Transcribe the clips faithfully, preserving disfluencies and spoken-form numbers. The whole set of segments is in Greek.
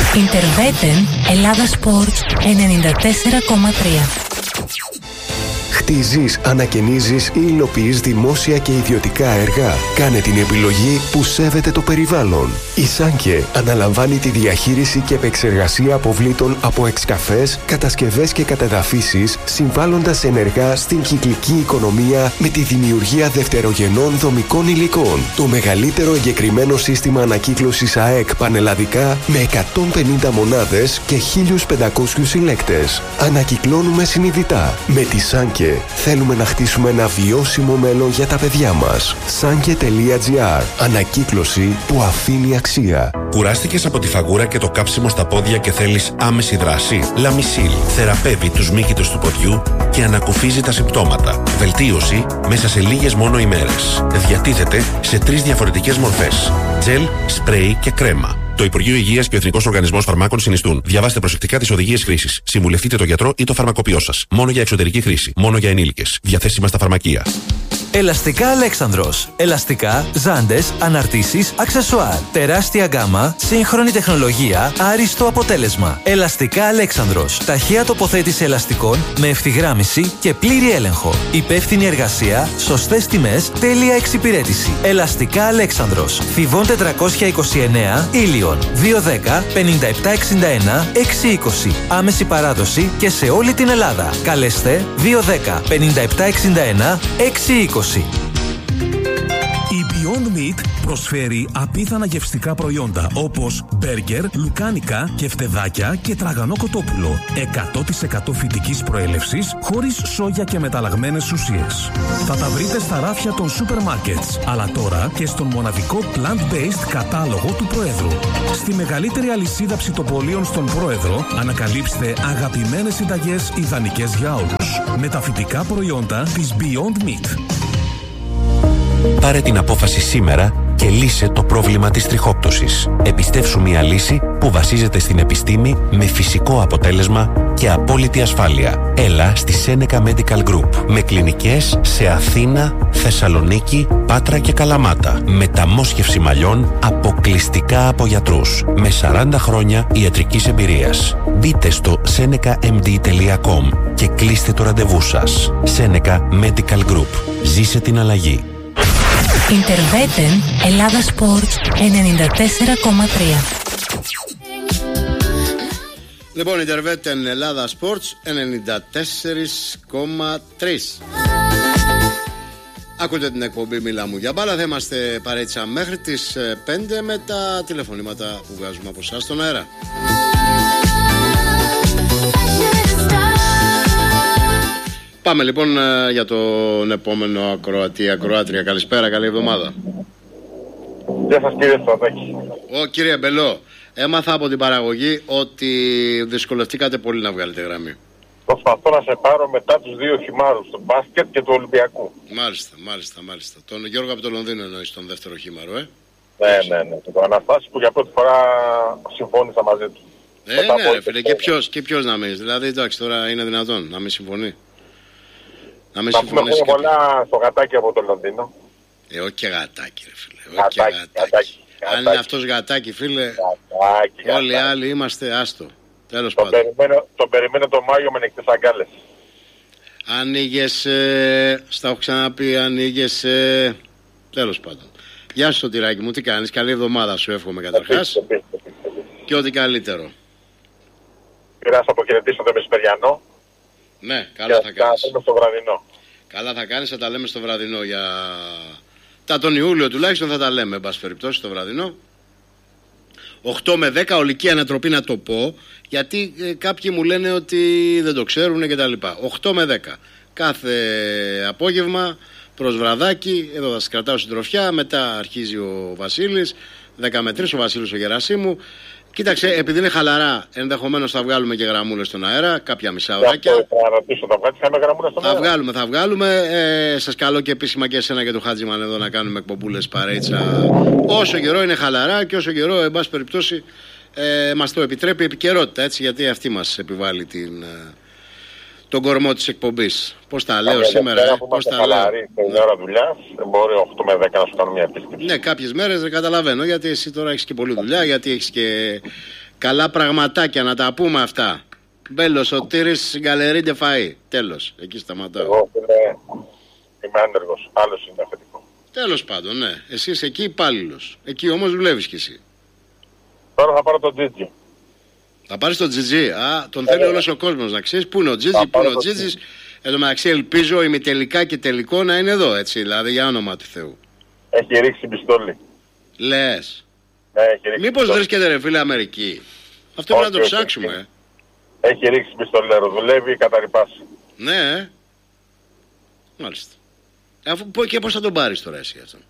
Ιντερβέτεν Ελλάδα Sports ενενήντα τέσσερα κόμμα τρία. Χτίζεις, ανακαινίζεις ή υλοποιείς δημόσια και ιδιωτικά έργα. Κάνε την επιλογή που σέβεται το περιβάλλον. Η Σάνκε αναλαμβάνει τη διαχείριση και επεξεργασία αποβλήτων από εξκαφές, κατασκευές και κατεδαφίσεις, συμβάλλοντας ενεργά στην κυκλική οικονομία με τη δημιουργία δευτερογενών δομικών υλικών. Το μεγαλύτερο εγκεκριμένο σύστημα ανακύκλωσης ΑΕΚ πανελλαδικά με εκατόν πενήντα μονάδες και χίλιους πεντακόσιους συλλέκτες. Ανακυκλώνουμε συνειδητά. Με τη Σάνκε θέλουμε να χτίσουμε ένα βιώσιμο μέλλον για τα παιδιά μας. Sanke τελεία gr. Ανακύκλωση που αφήνει αξία. Κουράστηκες από τη φαγούρα και το κάψιμο στα πόδια και θέλεις άμεση δράση? Λαμισίλ θεραπεύει τους μύκητους του ποδιού και ανακουφίζει τα συμπτώματα. Βελτίωση μέσα σε λίγες μόνο ημέρες. Διατίθεται σε τρεις διαφορετικές μορφές: τζελ, σπρέι και κρέμα. Το Υπουργείο Υγείας και ο Εθνικός Οργανισμός Φαρμάκων συνιστούν. Διαβάστε προσεκτικά τις οδηγίες χρήσης. Συμβουλευτείτε τον γιατρό ή το φαρμακοποιό σας. Μόνο για εξωτερική χρήση. Μόνο για ενήλικες. Διαθέσιμα στα φαρμακεία. Ελαστικά Αλέξανδρος. Ελαστικά, ζάντες, αναρτήσεις, αξεσουάρ. Τεράστια γκάμα, σύγχρονη τεχνολογία, άριστο αποτέλεσμα. Ελαστικά Αλέξανδρος. Ταχεία τοποθέτηση ελαστικών με ευθυγράμμιση και πλήρη έλεγχο. Υπεύθυνη εργασία, σωστές τιμές, τέλεια εξυπηρέτηση. Ελαστικά Αλέξανδρος. Θηβών τετρακόσια είκοσι εννέα, Ήλιον. δύο δέκα πενήντα επτά εξήντα ένα εξακόσια είκοσι. Άμεση παράδοση και σε όλη την Ελλάδα. Καλέστε δύο δέκα πενήντα επτά εξήντα ένα εξακόσια είκοσι. Η Beyond Meat προσφέρει απίθανα γευστικά προϊόντα όπως μπέργκερ, λουκάνικα, κεφτεδάκια και τραγανό κοτόπουλο. εκατό τοις εκατό φυτικής προέλευσης, χωρίς σόγια και μεταλλαγμένες ουσίες. Θα τα βρείτε στα ράφια των σούπερ μάρκετς, αλλά τώρα και στον μοναδικό plant-based κατάλογο του Προέδρου. Στη μεγαλύτερη αλυσίδα ψητοπολίων στον Πρόεδρο ανακαλύψτε αγαπημένες συνταγές ιδανικές για όλους. Με τα φυτικά προϊόντα της Beyond Meat. Πάρε την απόφαση σήμερα και λύσε το πρόβλημα της τριχόπτωσης. Επιστεύσου μια λύση που βασίζεται στην επιστήμη με φυσικό αποτέλεσμα και απόλυτη ασφάλεια. Έλα στη Seneca Medical Group με κλινικές σε Αθήνα, Θεσσαλονίκη, Πάτρα και Καλαμάτα. Μεταμόσχευση μαλλιών αποκλειστικά από γιατρούς με σαράντα χρόνια ιατρικής εμπειρίας. Μπείτε στο seneca m d τελεία com και κλείστε το ραντεβού σας. Seneca Medical Group. Ζήσε την αλλαγή. Ιντερβέτεν Ελλάδα Sports ενενήντα τέσσερα κόμμα τρία. Λοιπόν, Ιντερβέτεν Ελλάδα Sports ενενήντα τέσσερα κόμμα τρία. Ακούτε την εκπομπή Μίλα μου για μπάλα. Θα είμαστε παρέτσα μέχρι τις πέντε με τα τηλεφωνήματα που βγάζουμε από εσάς στον αέρα. Πάμε λοιπόν για τον επόμενο ακροατή, ακροάτρια. Καλησπέρα, καλή εβδομάδα. Γεια σας κύριε Στρατάκη. Ω κύριε Μπελό, έμαθα από την παραγωγή ότι δυσκολευτήκατε πολύ να βγάλετε γραμμή. Προσπαθώ να σε πάρω μετά τους δύο χυμάρους, του μπάσκετ και του Ολυμπιακού. Μάλιστα, μάλιστα, μάλιστα. Τον Γιώργο από το Λονδίνο εννοείς, τον δεύτερο χύμαρο, ε. Ναι, ναι, ναι. Τον Αναστάση που για πρώτη φορά συμφώνησα μαζί του. Ε, ναι, ρε φίλε, και ποιος, και ποιος να μην. Δηλαδή, εντάξει, τώρα είναι δυνατόν να μην συμφωνεί. Να μην συμφωνήσει. Έχουμε πολλά στο γατάκι από το Λονδίνο. Ε, όχι και γατάκι, ρε φίλε. Όχι γατάκι, και γατάκι. γατάκι, Αν γατάκι. είναι αυτός γατάκι, φίλε, Γατάκι, όλοι οι γατάκι. άλλοι είμαστε άστο. Τέλος Τον πάντων. περιμένω, τον περιμένω το Μάιο με ανοιχτές αγκάλες. Ανοίγεσαι, στα έχω ξαναπεί, ανοίγεσαι. Τέλος πάντων. Γεια σου, Σωτηράκη μου, τι κάνεις? Καλή εβδομάδα σου εύχομαι καταρχάς. Και ό,τι καλύτερο. Πήρα να αποχαιρετήσω το μεσημεριανό. Ναι, καλά θα κάνεις. Και στο βραδινό. Καλά θα κάνεις, θα τα λέμε στο βραδινό. Για τα τον Ιούλιο τουλάχιστον θα τα λέμε, εν πάση περιπτώσει, στο βραδινό. οκτώ με δέκα, ολική ανατροπή να το πω, γιατί ε, κάποιοι μου λένε ότι δεν το ξέρουν και τα λοιπά. οκτώ με δέκα. Κάθε απόγευμα προς βραδάκι, εδώ θα σας κρατάω συντροφιά, μετά αρχίζει ο Βασίλης, δέκα με τρία ο Βασίλης ο Γερασίμου. Κοίταξε, επειδή είναι χαλαρά, ενδεχομένως θα βγάλουμε και γραμμούλες στον αέρα, κάποια μισά ωράκια. Θα ρωτήσω, θα βγάλουμε γραμμούλες στον Θα αέρα. βγάλουμε, θα βγάλουμε. Ε, σας καλώ και επίσημα και εσένα και το Χάτζημαν εδώ να κάνουμε εκπομπούλες παρέτσα. Όσο καιρό είναι χαλαρά και όσο καιρό, εν πάση περιπτώσει, ε, μας το επιτρέπει η επικαιρότητα, έτσι, γιατί αυτή μας επιβάλλει την, ε, τον κορμό της εκπομπής. Πώς τα λέω σήμερα, ε, πώς τα λέω. Στην ώρα δουλειάς, μπορεί οκτώ με δέκα να σου κάνω μια επίσκεψη. Ναι, κάποιες μέρες δεν καταλαβαίνω, γιατί εσύ τώρα έχεις και πολλή δουλειά, γιατί έχεις και Καλά πραγματάκια, να τα πούμε αυτά. Μπέλος, Σωτήρης, Γκαλερί Ντεφαΐ. Τέλος, εκεί σταματάω. Εγώ είμαι, είμαι άνεργος, άλλος είναι αφεντικό. Τέλος πάντων, ναι. Εσύ είσαι εκεί υπάλληλος. Εκεί όμως δουλεύεις κι εσύ. Τώρα θα πάρω τον Τζίτζι. Θα πάρεις τον Τζιτζί. Α, τον θέλει όλος ο κόσμος να ξέρεις. Πού είναι ο Τζιτζί, πού είναι ο Τζιτζις. Εν τω μεταξύ ελπίζω ημιτελικά και τελικό να είναι εδώ, έτσι, δηλαδή για όνομα του Θεού. Έχει ρίξει πιστόλι. Λες. Ναι, έχει ρίξει Μήπως πιστόλι. βρίσκεται ρε φίλε Αμερική. Αυτό πρέπει να το όχι, ψάξουμε. όχι. Ε. Έχει ρίξει πιστολέρο, δουλεύει κατά ρηπάσει. Ναι, ε. Μάλιστα. Αφού, και πώς θα τον πάρεις τώρα εσύ αυτόν.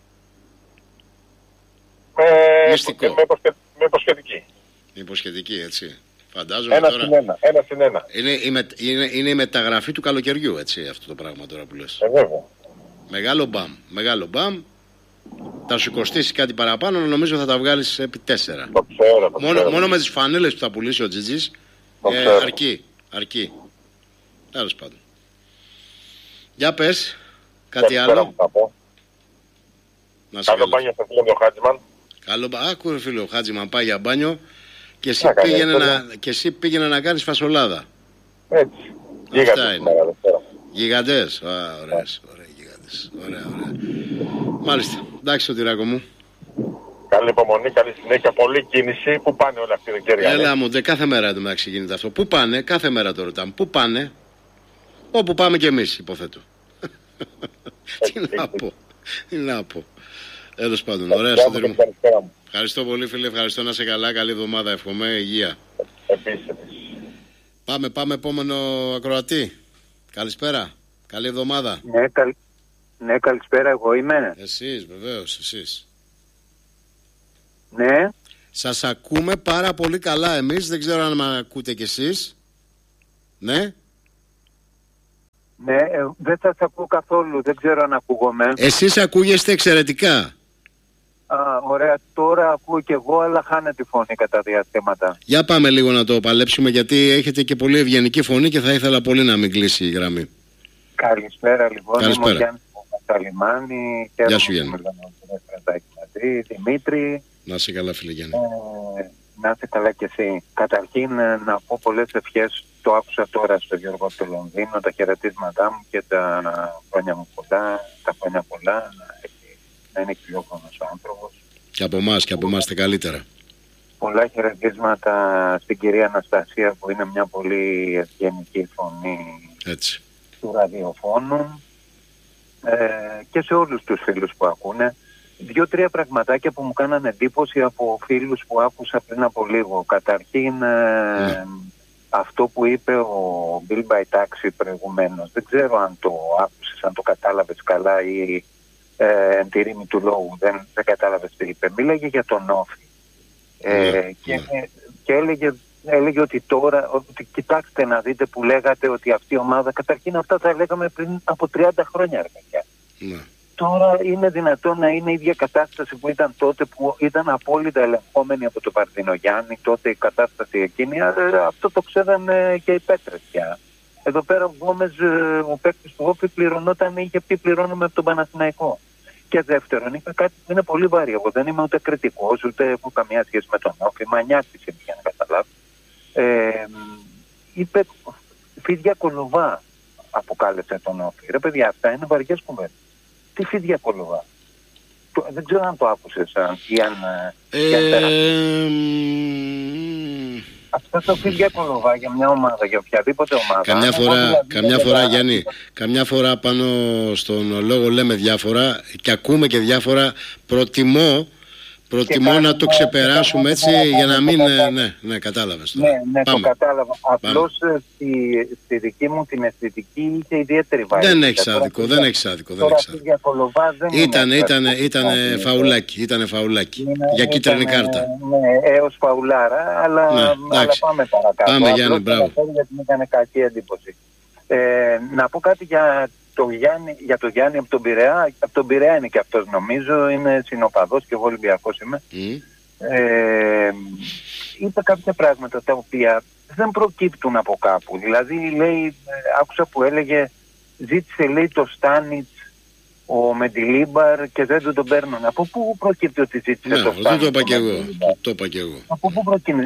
Με, Μυστικό. με, υποσχε, με υποσχετική. Υποσχετική, έτσι. Φαντάζομαι Ένα τώρα. συν ένα, ένα συν ένα. Είναι η, με, είναι, είναι η μεταγραφή του καλοκαιριού, έτσι, αυτό το πράγμα τώρα που λες. Ε, βέβαια. Μεγάλο μπαμ. Μεγάλο μπαμ. Θα σου κοστίσει κάτι παραπάνω, νομίζω θα τα βγάλεις επί τέσσερα. Το ξέρω, το Μόνο, ξέρω. μόνο με τις φανέλες που θα πουλήσει ο Τζιτζής, Το ε, ξέρω. αρκεί. Αρκεί. Τέλος πάντων. Για πες, κάτι Δεν ξέρω άλλο. τι θα πω. Να σε Καλό καλά. μπάνιο στο φίλο μου ο Χάτζιμαν. Καλό μπα- Άκου ρε φίλε, ο Χάτζιμαν πάει για μπάνιο και εσύ, Να κάνει, πήγαινε αυτό, να, και εσύ πήγαινε να κάνεις φασολάδα. Έτσι. Γίγαντε είναι. σήμερα, Δευτέρα. Γιγαντές. Α, ωραίες, ωραία γιγαντές. Ωραία, ωραία. Μάλιστα. Εντάξει, Σωτηράκο μου. Καλή υπομονή, καλή συνέχεια, πολλή κίνηση. Πού πάνε όλα αυτή η κέρια. Έλα μου, δε, κάθε μέρα το μεταξύ γίνεται αυτό. Πού πάνε, κάθε μέρα το ρωτάμε. Πού πάνε, όπου πάμε κι εμείς, υποθέτω. Τι να πω, τι να πω. Τέλος πάντων, ωραία, Σωτήρη μου. Καλησπέρα μου. Ευχαριστώ πολύ, φίλε, ευχαριστώ, να είσαι καλά. Καλή εβδομάδα, εύχομαι, υγεία. Επίσης, επίσης. Πάμε, πάμε, επόμενο ακροατή. Καλησπέρα, καλή εβδομάδα. Ναι, καλ... ναι, καλησπέρα, εγώ είμαι. Εσείς, βεβαίως, εσείς. Ναι, Σας ακούμε πάρα πολύ καλά εμείς, δεν ξέρω αν με ακούτε κι εσείς. Ναι. ναι, ε, δεν θα σας ακούω καθόλου, δεν ξέρω αν ακούγομαι. Εσείς ακούγεστε εξαιρετικά. Α, ωραία, τώρα ακούω κι εγώ, αλλά χάνεται τη φωνή κατά διαστήματα. Για πάμε λίγο να το παλέψουμε, γιατί έχετε και πολύ ευγενική φωνή και θα ήθελα πολύ να μην κλείσει η γραμμή. Καλησπέρα λοιπόν, Καλησπέρα. είμαι ο Γιάννης Παπασαλημάνη. Γεια σου, Γιάννη. Δημήτρη, Να είσαι καλά, φίλε Γιάννη. ε, να είστε καλά κι εσύ. Καταρχήν ε, να πω πολλές ευχές, το άκουσα τώρα στο Γιώργο από το Λονδίνο, τα χαιρετίσματά μου και τα χρόνια μου πολλά, τα χρόνια πολλά, να, έχει, να είναι κυριόχρονος ο άνθρωπος. Και από εμάς, και από εμάς τα καλύτερα. Πολλά χαιρετίσματα στην κυρία Αναστασία που είναι μια πολύ ευγενική φωνή Έτσι. του ραδιοφώνου, ε, και σε όλους τους φίλους που ακούνε. Δύο-τρία πραγματάκια που μου κάνανε εντύπωση από φίλους που άκουσα πριν από λίγο. Καταρχήν ε, Ναι. αυτό που είπε ο Bill by Taxi προηγουμένως. Δεν ξέρω αν το άκουσες, αν το κατάλαβες καλά ή ε, εν τη ρήμη του λόγου. Δεν, δεν κατάλαβες τι είπε. Μίλαγε για τον Όφη. Ε, Ναι, και, ναι. και έλεγε, έλεγε ότι τώρα, ότι κοιτάξτε να δείτε που λέγατε ότι αυτή η ομάδα, καταρχήν αυτά τα λέγαμε πριν από τριάντα χρόνια, ρε παιδιά. Ναι. Τώρα είναι δυνατόν να είναι η ίδια κατάσταση που ήταν τότε, που ήταν απόλυτα ελεγχόμενη από τον Παρδινογιάννη, τότε η κατάσταση εκείνη, ε, αυτό το ξέρανε και οι Πέτρες πια. Εδώ πέρα ο Γκόμες, ε, ο παίκτης του Όφη, πληρωνόταν, είχε πει πληρώνουμε από τον Παναθηναϊκό. Και δεύτερον, είπε κάτι που είναι πολύ βαρύ. Εγώ δεν είμαι ούτε κριτικός, ούτε έχω καμία σχέση με τον Όφη, μανιάτης είμαι για να καταλάβει. Ε, είπε φίδια κολοβά, αποκάλεσε τον Όφη. Ρε παιδιά, αυτά είναι βαριές κουβέντες. Τι φίδια κολοβά. Το, δεν ξέρω αν το άκουσες αν, ή αν... Ε, ή αν πέρα. μ, Αυτό το φίδια κολοβά για μια ομάδα, για οποιαδήποτε ομάδα. Καμιά αν φορά, εγώ δηλαδή καμιά δεν φορά θα- Γιάννη, καμιά φορά πάνω στον λόγο λέμε διάφορα και ακούμε και διάφορα. Προτιμώ, προτιμώ Και να το κάνουμε- ξεπεράσουμε και έτσι κάνουμε για να το μην... κατάλαβα. Ναι, ναι, κατάλαβες τώρα. Ναι, ναι, Πάμε. το κατάλαβα. Απλώς ε, στη, στη δική μου την αισθητική είχε ιδιαίτερη βαρύτητα. Δεν έχεις Τώρα άδικο, φίδια- δεν έχεις άδικο, δεν Τώρα έχεις άδικο. φίδια κολοβά δεν Ήτανε, είναι. ήτανε, αυτό. ήτανε Είναι- φαουλάκι, ήτανε φαουλάκι. είναι- Για κίτρινη ήτανε, κάρτα. Ναι, έως φαουλάρα, αλλά, Ναι, αλλά εντάξει. πάμε παρακάτω. Πάμε, Απλώς Γιάννη, το μπράβο. αναφέρω γιατί μου έκανε κακή εντύπωση. Ε, να πω κάτι για το Γιάννη, για το Γιάννη από τον Πειραιά. Από τον Πειραιά είναι και αυτός νομίζω, είναι συνοπαδός και εγώ Ολυμπιακός είμαι. Μμ. Ε, είπε κάποια πράγματα τα οποία δεν προκύπτουν από κάπου. Δηλαδή, λέει, ε, άκουσα που έλεγε, ζήτησε λέει το Στάνιτς ο Μεντιλίμπαρ και δεν του τον παίρνουν. Από πού προκύπτει ότι ζήτησε ναι, το Στάνιτς? Το είπα και εγώ. Το, το είπα και εγώ. Από πού προκύπτει?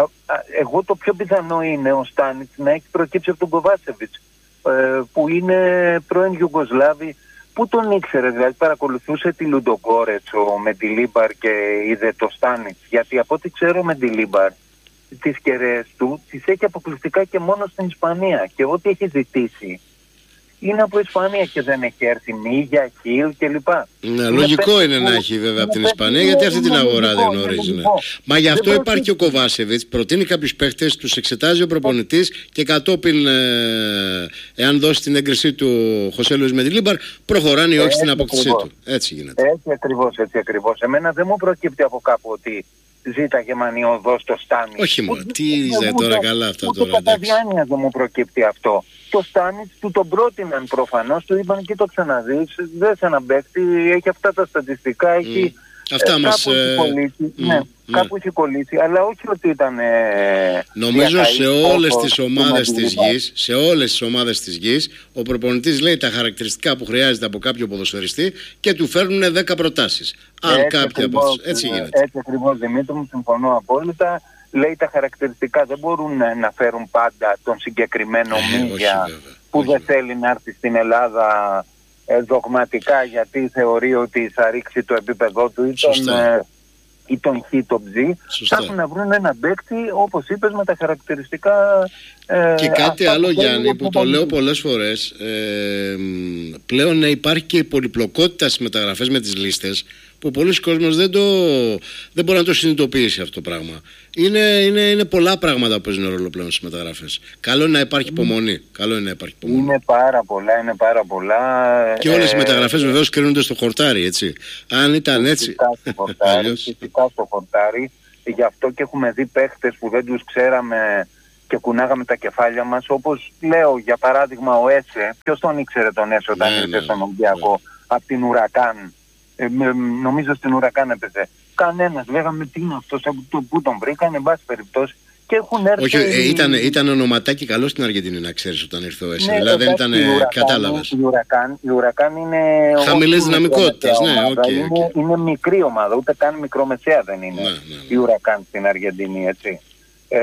Εγώ το πιο πιθανό είναι ο Στάνιτς να έχει προκύψει από τον Κοβάσεβιτς, ε, που είναι πρώην Ιουγκοσλάβη. Πού τον ήξερε, δηλαδή παρακολουθούσε τη Λουντογκόρετς ο Μεντιλίμπαρ και είδε το Στάνιτς? Γιατί από ό,τι ξέρω ο Μεντιλίμπαρ τις κεραίες του τις έχει αποκλειστικά και μόνο στην Ισπανία, και ό,τι έχει ζητήσει είναι από Ισπανία και δεν έχει έρθει Μίγια, Χιλ κλπ. Ναι, λογικό είναι να έχει βέβαια από την Ισπανία, γιατί αυτή την αγορά δεν γνωρίζει. Ναι. Μα γι' αυτό υπάρχει ο Κοβάσεβιτς, προτείνει κάποιους παίχτες, τους εξετάζει ο προπονητής και κατόπιν, ε, εάν δώσει την έγκρισή του Χωσέ Λουίς Μεντιλίμπαρ, προχωράνε ή όχι στην απόκτησή του. Έτσι γίνεται. Έτσι ακριβώς, έτσι ακριβώς. Εμένα δεν μου προκύπτει από κάπου ότι ζήταγε μανιωδώς το Στάνιτς. Όχι μόνο, τι ζητάει τώρα καλά αυτά τώρα. Ούτε κατά διάνοια δεν μου προκύπτει αυτό. Το Στάνιτς του τον πρότειναν προφανώς, του είπαν και το ξαναδείς, δεν σε έναν παίκτη, έχει αυτά τα στατιστικά, έχει... Mm. Αυτά ε, μας... Κάπου έχει κολλήσει, mm. ναι, mm. κάπου έχει κολλήσει, αλλά όχι ότι ήταν... Ε, νομίζω σε όλες τις ομάδες της γης, σε όλες τις ομάδες της γης, ο προπονητής λέει τα χαρακτηριστικά που χρειάζεται από κάποιο ποδοσφαιριστή και του φέρνουν δέκα προτάσεις. Αν έτσι κάποια ακριβώς, από... έτσι γίνεται. Έτσι ακριβώς, Δημήτρη μου, συμφωνώ απόλυτα. Λέει τα χαρακτηριστικά, δεν μπορούν να φέρουν πάντα τον συγκεκριμένο ε, Μίγια που όχι, δεν βέβαια. θέλει να έρθει στην Ελλάδα ε, δογματικά γιατί θεωρεί ότι θα ρίξει το επίπεδό του ή τον, ε, ή τον Χ, τον Ψ. Θα έχουν να βρουν ένα παίκτη, όπως είπες, με τα χαρακτηριστικά. Ε, και κάτι άλλο, Γιάννη, που το λέω πολλές φορές, ε, πλέον υπάρχει και η πολυπλοκότητα στις μεταγραφές με τις λίστες, που πολλοί κόσμος δεν, το, δεν μπορεί να το συνειδητοποιήσει αυτό το πράγμα. Είναι, είναι, είναι πολλά πράγματα που παίζουν ρόλο πλέον στις μεταγραφές. Καλό είναι να υπάρχει υπομονή. Καλό είναι να υπάρχει υπομονή. Είναι πάρα πολλά, είναι πάρα πολλά. Και όλες οι μεταγραφές βεβαίως κρίνονται στο χορτάρι, έτσι. Αν ήταν έτσι. Φυσικά στο χορτάρι, φυσικά στο χορτάρι. Γι' αυτό και έχουμε δει παίχτες που δεν τους ξέραμε και κουνάγαμε τα κεφάλια μας. Όπως λέω, για παράδειγμα, ο Έσε. Ποιος τον ήξερε τον Έσε όταν ναι, ήρθε ναι, στον Ολυμπιακό? Ναι. Από την Ουρακάν. Ε, νομίζω στην Ουρακάν έπαιζε. Κανένας. Λέγαμε τι είναι αυτός, πού τον βρήκαν, εν πάση περιπτώσει. Και έχουν έρθει... Όχι, ε, ήταν, ήταν ονοματάκι καλό στην Αργεντινή, να ξέρεις, όταν ήρθε ο Έσε. Ναι, δηλαδή δεν ήταν. Κατάλαβες. Η Ουρακάν, η Ουρακάν είναι. Χαμηλές δυναμικότητες, ναι, οκ. Okay, είναι, okay. είναι μικρή ομάδα, ούτε καν μικρομεσαία δεν είναι ναι, ναι, ναι. η Ουρακάν στην Αργεντινή, έτσι. Ε,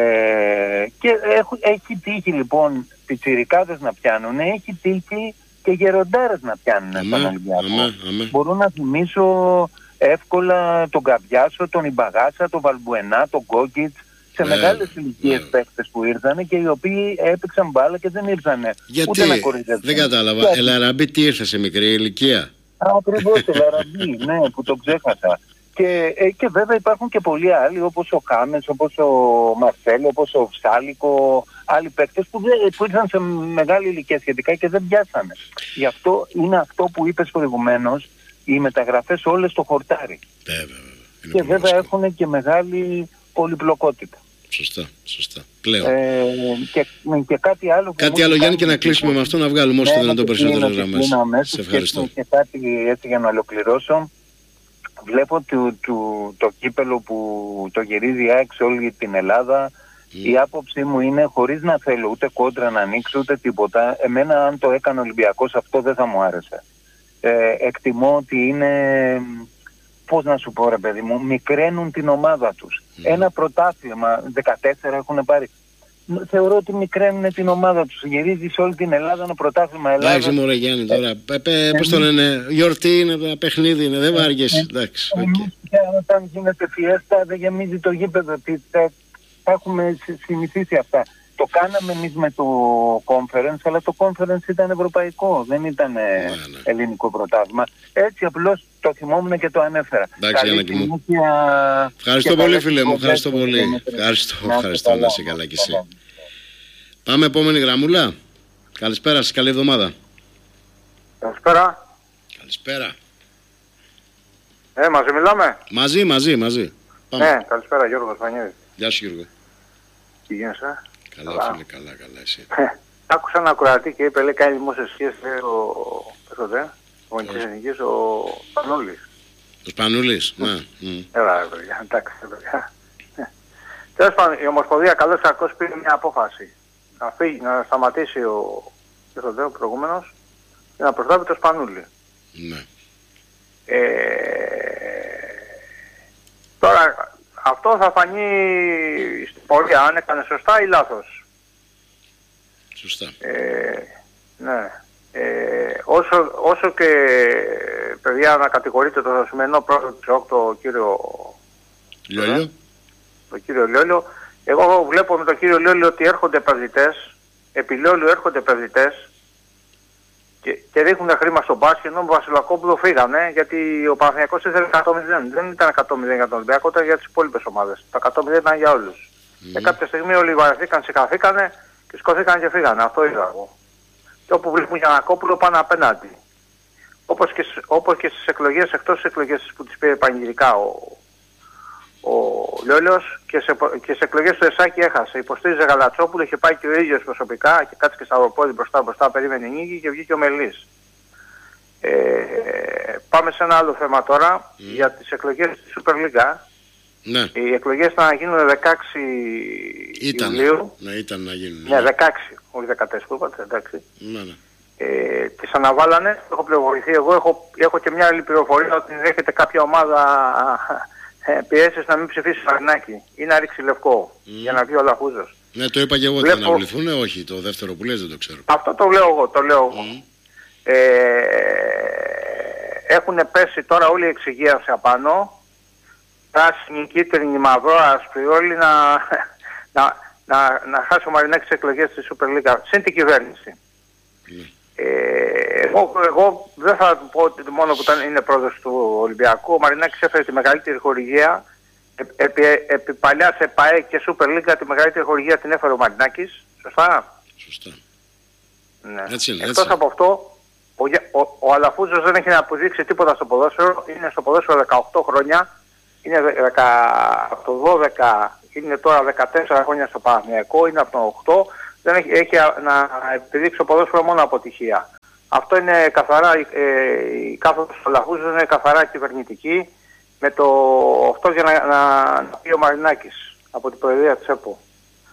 και έχ, έχει τύχει λοιπόν πιτσιρικάδες να πιάνουν, έχει τύχει και γεροντάρες να πιάνουν αμέ, στον Ολυμπιακό. αμέ, αμέ. Μπορώ να θυμίσω εύκολα τον Καβιάσο, τον Ιμπαγάσα, τον Βαλμπουενά, τον Κόκκιτς, σε ναι, μεγάλες ηλικίες ναι. παίκτες που ήρθαν και οι οποίοι έπαιξαν μπάλα και δεν ήρθαν ούτε να κορυδεύουν. Δεν κατάλαβα. Γιατί... Ελαραμπή τι ήρθε σε μικρή ηλικία? Ακριβώς, Ελαραμπή, ναι, που τον ξέχασα. Και, ε, και βέβαια υπάρχουν και πολλοί άλλοι, όπως ο Κάμες, όπως ο Μαρσέλο, όπως ο Ψάλικο, άλλοι παίκτες που, που ήρθαν σε μεγάλη ηλικία σχετικά και δεν πιάσανε. Γι' αυτό είναι αυτό που είπες προηγουμένως, οι μεταγραφές όλες στο χορτάρι. Βέβαια, και βέβαια έχουν και μεγάλη πολυπλοκότητα. Σωστά, σωστά. Πλέον. Ε, και, και κάτι άλλο... Κάτι άλλο, Γιάννη, και να κλείσουμε με αυτό, να βγάλουμε όσο το δυνατόν περισσότερες γραμμές. Σε ευχαριστώ. Και, και κάτι έτσι για να ολοκληρώσω. Βλέπω το, το, το κύπελο που το γυρίζει η ΑΕΚ σε όλη την Ελλάδα. Mm. Η άποψή μου είναι, χωρίς να θέλω ούτε κόντρα να ανοίξω ούτε τίποτα, εμένα αν το έκανε ο Ολυμπιακός αυτό δεν θα μου άρεσε. Ε, εκτιμώ ότι είναι, πώς να σου πω ρε παιδί μου, μικραίνουν την ομάδα τους. Mm. Ένα πρωτάθλημα, δεκατέσσερα έχουν πάρει. Θεωρώ ότι μικραίνουν την ομάδα τους. Γυρίζει σε όλη την Ελλάδα ένα πρωτάθλημα Ελλάδα. Εντάξει μωρέ Γιάννη τώρα. Ε, Πώς το λένε, γιορτή είναι, παιχνίδι είναι, δεν βάργεσαι. Εντάξει. Όταν γίνεται φιέστα δεν γεμίζει το γήπεδο. Θα έχουμε συνηθίσει αυτά. Το κάναμε εμείς με το conference, αλλά το conference ήταν ευρωπαϊκό, δεν ήταν ναι, ναι. ελληνικό πρωτάθλημα. Έτσι απλώς το θυμόμουν και το ανέφερα. Εντάξει, Γιάννη μου. Ευχαριστώ πολύ φίλε μου, ευχαριστώ πολύ. Ευχαριστώ, ευχαριστώ να είσαι καλά κι εσύ. Πάμε επόμενη γραμμούλα. Καλησπέρα σας, καλή εβδομάδα. Καλησπέρα. Καλησπέρα. Ε, μαζί μιλάμε. Μαζί, μαζί, μαζί. Πάμε. Ναι, καλησπέρα Γιώργος Βανιέρης. Γεια σου Γιώργο. Τι γίνεσαι? Καλά, καλά, φίλε, καλά, καλά, εσύ. Άκουσα ένα ακροατή και είπε, λέει, κάνει δημόσιες σχέσεις, ο... πες ο Μοντής Εθνικής, ο Σπανούλης. Ο Σπανούλης, ναι. Έλα, παιδιά, εντάξει, παιδιά. Τέλος πάντων, η Ομοσπονδία καλώς κακώς πήρε μια απόφαση. Να, φύγει, να σταματήσει ο, ο προηγούμενος και να προσλάβει το Σπανούλη. Ναι. Ε, τώρα, αυτό θα φανεί στην πορεία αν έκανε σωστά ή λάθος. Σωστά. Ε, ναι. Ε, όσο, όσο και παιδιά να κατηγορείτε το σημερινό πρόεδρο του ΣΕΟΚ, τον κύριο Λιόλιο. τον κύριο Λιόλιο, εγώ βλέπω με τον κύριο Λιόλιο ότι έρχονται επενδυτές, επί Λιόλιου έρχονται επενδυτές και, και ρίχνουν χρήμα στον μπάσκετ, ενώ ο Βασιλακόπουλο φύγανε γιατί ο Παναθηναϊκός ήθελε εκατό μηδέν. Δεν ήταν εκατό μηδέν για τον Ολυμπιακό, ήταν για τις υπόλοιπες ομάδες. Τα εκατό μηδέν ήταν για όλους. Mm. Και κάποια στιγμή όλοι βαρεθήκαν, σηκωθήκανε και σκοθήκαν και φύγανε. Αυτό είδα εγώ. Και όπου βλέπουν Γιαννακόπουλο πάνε απέναντι. Όπως και, όπως και στις εκλογές, εκτός στις εκλογές που τις πήρε πανηγυρικά ο, ο Λιόλιος, και σε, και σε εκλογές του Εσάκη έχασε. Υποστήριζε Γαλατσόπουλο, είχε πάει και ο ίδιος προσωπικά και κάτσε και σταυροπόδι μπροστά μπροστά, περίμενε νίκη και βγήκε ο Μελής. Ε, πάμε σε ένα άλλο θέμα τώρα, mm. για τις εκλογές της Super League. Ναι. Οι εκλογές ήταν να γίνουν δεκαέξι ήταν, Ιουλίου. Ναι, ήταν να γίνουν. Ναι, δεκαέξι, όχι δεκατέσσερα που είπατε, εντάξει. Ναι, ναι. Ε, τις αναβάλανε, έχω πληροφορηθεί εγώ, έχω, έχω και μια άλλη πληροφορία ότι δέχεται κάποια ομάδα ε, πιέσεις να μην ψηφίσει Μαρινάκη ή να ρίξει λευκό mm. για να βγει ο Λαχούζος. Ναι, το είπα και εγώ, Βλέπω... θα αναβληθούν, όχι, το δεύτερο που λες δεν το ξέρω. Αυτό το λέω εγώ, το λέω εγώ. Mm. Ε, έχουν πέσει τώρα όλη η εξυγίαση απάνω, πράσινη, κίτρινη, μαυρό, άσπρη, όλοι να, να, να, να χάσει ο Μαρινάκης τις εκλογές της Super League, συν την κυβέρνηση. Mm. Ε, εγώ, εγώ δεν θα πω ότι μόνο που ήταν, είναι πρόεδρος του Ολυμπιακού, ο Μαρινάκης έφερε τη μεγαλύτερη χορηγία, επί, επί παλιά σε ΠΑΕ και Super League τη μεγαλύτερη χορηγία την έφερε ο Μαρινάκης, σωστά? Σωστά. Ναι. Έτσι είναι, εκτός έτσι. από αυτό, ο, ο, ο Αλαφούζος δεν έχει να αποδείξει τίποτα στο ποδόσφαιρο, είναι στο ποδόσφαιρο δεκαοκτώ χρόνια, είναι δεκα, από το δώδεκα, είναι τώρα δεκατέσσερα χρόνια στο Παναθηναϊκό, είναι από το οκτώ, δεν έχει, έχει να επιδείξει το ποδόσφαιρο μόνο αποτυχία. Αυτό είναι καθαρά, ε, η κάθοδος του Αλαφούζος είναι καθαρά κυβερνητική, με το αυτό για να, να, να πει ο Μαρινάκης από την Προεδρία της ΕΠΟ.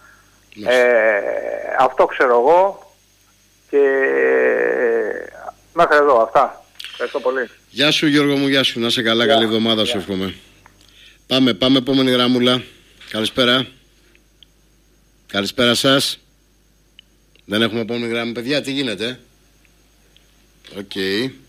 Ε, αυτό ξέρω εγώ και μέχρι εδώ αυτά. Ευχαριστώ πολύ. Γεια σου Γιώργο μου, γεια σου. Να είσαι καλά, yeah. καλή εβδομάδα yeah. σου εύχομαι. Πάμε, πάμε επόμενη γραμμούλα. Καλησπέρα. Καλησπέρα σας. Δεν έχουμε επόμενη γραμμή, παιδιά, τι γίνεται? Οκ. Okay.